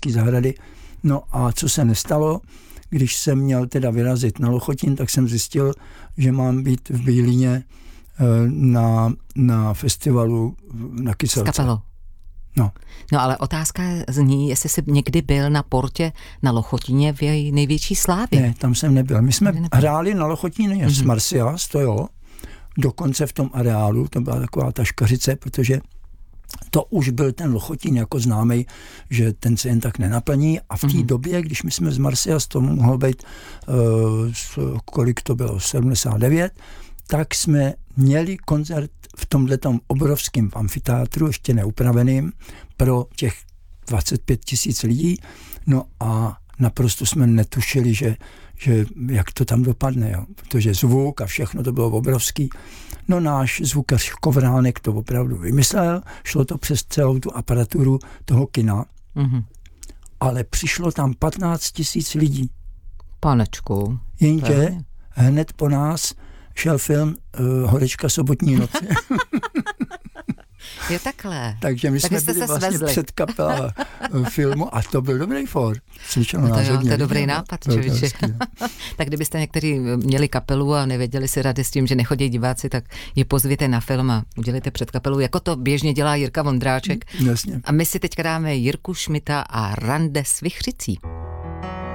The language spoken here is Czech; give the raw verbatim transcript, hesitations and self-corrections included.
zoologické zahrady. No a co se nestalo, když jsem měl teda vyrazit na Lochotín, tak jsem zjistil, že mám být v Bílíně na, na festivalu na Kyselce. S kapelou. No. No ale otázka zní, jestli jsi někdy byl na portě na Lochotíně v její největší slávě. Ne, tam jsem nebyl. My jsme nebyl. hráli na Lochotíně mm-hmm. s Marsyas, to jo, dokonce v tom areálu, to byla taková ta škařice, protože to už byl ten Lochotín jako známý, že ten se jen tak nenaplní a v té mm-hmm. době, když my jsme z Marsyas, to mohlo být, uh, kolik to bylo, sedmdesát devět, tak jsme měli koncert v tomhletom obrovském amfiteátru, ještě neupraveným, pro těch dvacet pět tisíc lidí. No a naprosto jsme netušili, že, že jak to tam dopadne, jo. Protože zvuk a všechno to bylo obrovský. No náš zvukař Kovránek to opravdu vymyslel, šlo to přes celou tu aparaturu toho kina, mm-hmm. ale přišlo tam patnáct tisíc lidí. Panečku. Jenže hned po nás šel film uh, Horečka sobotní noci. Je takhle. Takže my tak jsme byli vlastně svezli. Před kapela filmu a to byl dobrý for. No to, jo, to je dobrý nápad, člověče. Tak kdybyste někteří měli kapelu a nevěděli si rady s tím, že nechodí diváci, tak je pozvěte na film a udělejte před kapelu, jako to běžně dělá Jirka Vondráček. Jasně. A my si teďka dáme Jirku Šmita a Rande s Vichřicí.